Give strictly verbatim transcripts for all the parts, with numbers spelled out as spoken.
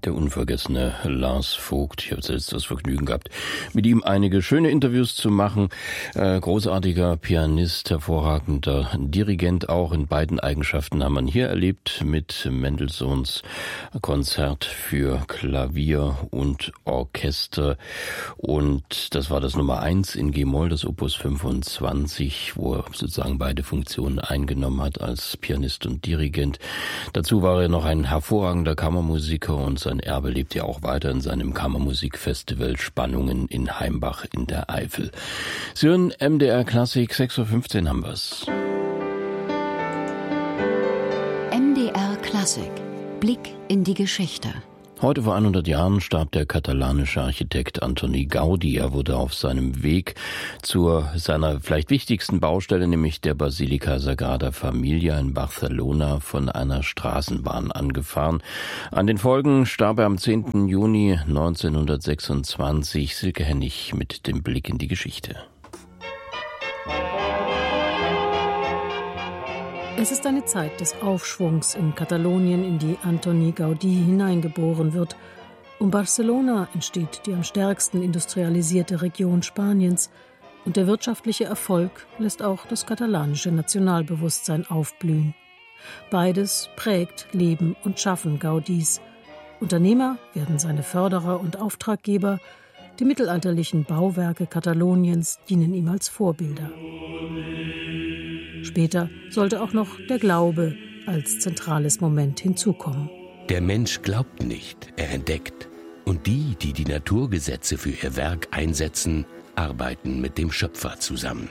Der unvergessene Lars Vogt. Ich habe selbst das Vergnügen gehabt, mit ihm einige schöne Interviews zu machen. Äh, großartiger Pianist, hervorragender Dirigent, auch in beiden Eigenschaften haben wir ihn hier erlebt mit Mendelssohns Konzert für Klavier und Orchester. Und das war das Nummer eins in G-Moll, das Opus fünfundzwanzig, wo er sozusagen beide Funktionen eingenommen hat als Pianist und Dirigent. Dazu war er noch ein hervorragender Kammermusiker und sein Erbe lebt ja auch weiter in seinem Kammermusikfestival Spannungen in Heimbach in der Eifel. Sie hören M D R Klassik, sechs Uhr fünfzehn haben wir's. M D R Klassik, Blick in die Geschichte. Heute vor hundert Jahren starb der katalanische Architekt Antoni Gaudí. Er wurde auf seinem Weg zu seiner vielleicht wichtigsten Baustelle, nämlich der Basilika Sagrada Familia in Barcelona, von einer Straßenbahn angefahren. An den Folgen starb er am zehnten Juni neunzehnhundertsechsundzwanzig. Silke Hennig mit dem Blick in die Geschichte. Es ist eine Zeit des Aufschwungs in Katalonien, in die Antoni Gaudí hineingeboren wird. Um Barcelona entsteht die am stärksten industrialisierte Region Spaniens und der wirtschaftliche Erfolg lässt auch das katalanische Nationalbewusstsein aufblühen. Beides prägt Leben und Schaffen Gaudís. Unternehmer werden seine Förderer und Auftraggeber. Die mittelalterlichen Bauwerke Kataloniens dienen ihm als Vorbilder. Später sollte auch noch der Glaube als zentrales Moment hinzukommen. Der Mensch glaubt nicht, er entdeckt. Und die, die die Naturgesetze für ihr Werk einsetzen, arbeiten mit dem Schöpfer zusammen.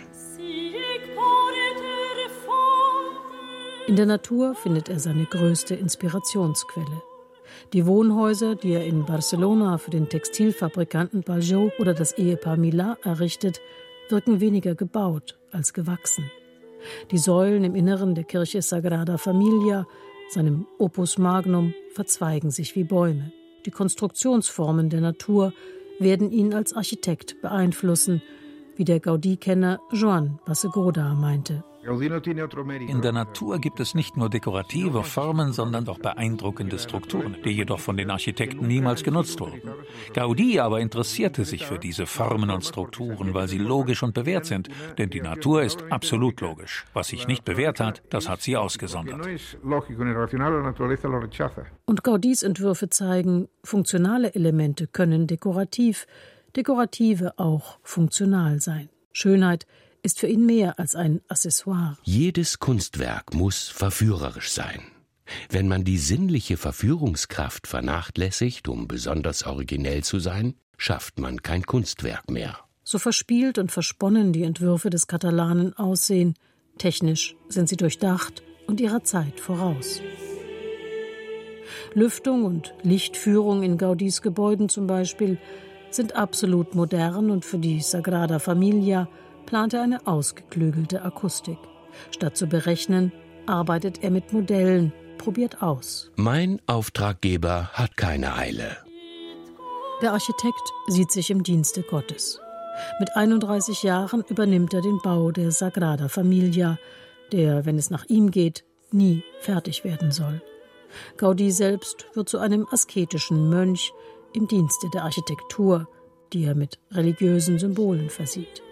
In der Natur findet er seine größte Inspirationsquelle. Die Wohnhäuser, die er in Barcelona für den Textilfabrikanten Pajot oder das Ehepaar Milà errichtet, wirken weniger gebaut als gewachsen. Die Säulen im Inneren der Kirche Sagrada Familia, seinem Opus Magnum, verzweigen sich wie Bäume. Die Konstruktionsformen der Natur werden ihn als Architekt beeinflussen, wie der Gaudí-Kenner Joan Bassegoda meinte. In der Natur gibt es nicht nur dekorative Formen, sondern auch beeindruckende Strukturen, die jedoch von den Architekten niemals genutzt wurden. Gaudí aber interessierte sich für diese Formen und Strukturen, weil sie logisch und bewährt sind, denn die Natur ist absolut logisch. Was sich nicht bewährt hat, das hat sie ausgesondert. Und Gaudís Entwürfe zeigen, funktionale Elemente können dekorativ, dekorative auch funktional sein. Schönheit ist für ihn mehr als ein Accessoire. Jedes Kunstwerk muss verführerisch sein. Wenn man die sinnliche Verführungskraft vernachlässigt, um besonders originell zu sein, schafft man kein Kunstwerk mehr. So verspielt und versponnen die Entwürfe des Katalanen aussehen, technisch sind sie durchdacht und ihrer Zeit voraus. Lüftung und Lichtführung in Gaudís Gebäuden zum Beispiel sind absolut modern und für die Sagrada Familia plant er eine ausgeklügelte Akustik. Statt zu berechnen, arbeitet er mit Modellen, probiert aus. Mein Auftraggeber hat keine Eile. Der Architekt sieht sich im Dienste Gottes. Mit einunddreißig Jahren übernimmt er den Bau der Sagrada Familia, der, wenn es nach ihm geht, nie fertig werden soll. Gaudí selbst wird zu einem asketischen Mönch im Dienste der Architektur, die er mit religiösen Symbolen versieht.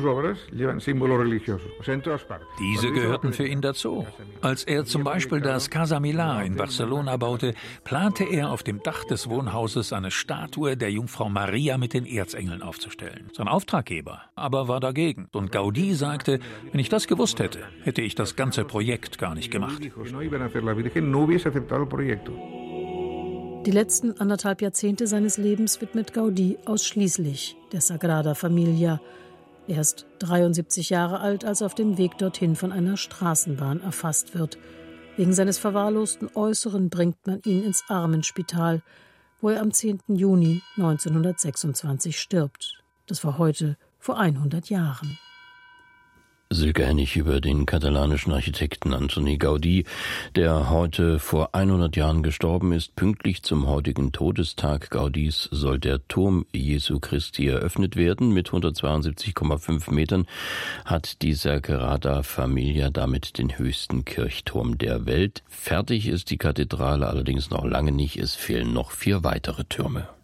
Diese gehörten für ihn dazu. Als er zum Beispiel das Casa Milà in Barcelona baute, plante er auf dem Dach des Wohnhauses eine Statue der Jungfrau Maria mit den Erzengeln aufzustellen. Sein Auftraggeber aber war dagegen. Und Gaudí sagte, wenn ich das gewusst hätte, hätte ich das ganze Projekt gar nicht gemacht. Die letzten anderthalb Jahrzehnte seines Lebens widmet Gaudí ausschließlich der Sagrada Familia. Er ist dreiundsiebzig Jahre alt, als er auf dem Weg dorthin von einer Straßenbahn erfasst wird. Wegen seines verwahrlosten Äußeren bringt man ihn ins Armenspital, wo er am zehnten Juni neunzehnhundertsechsundzwanzig stirbt. Das war heute vor hundert Jahren. Silke Hennig über den katalanischen Architekten Antoni Gaudí, der heute vor hundert Jahren gestorben ist. Pünktlich zum heutigen Todestag Gaudís soll der Turm Jesu Christi eröffnet werden. Mit hundertzweiundsiebzig Komma fünf Metern hat die Sagrada Familia damit den höchsten Kirchturm der Welt. Fertig ist die Kathedrale allerdings noch lange nicht. Es fehlen noch vier weitere Türme.